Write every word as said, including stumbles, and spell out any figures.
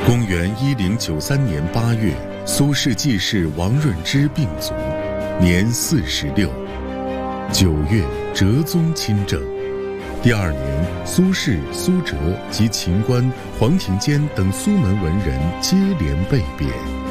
公元一零九三年八月，苏轼继室王润之病卒，年四十六。九月，哲宗亲政。第二年，苏轼、苏辙及秦观、黄庭坚等苏门文人接连被贬。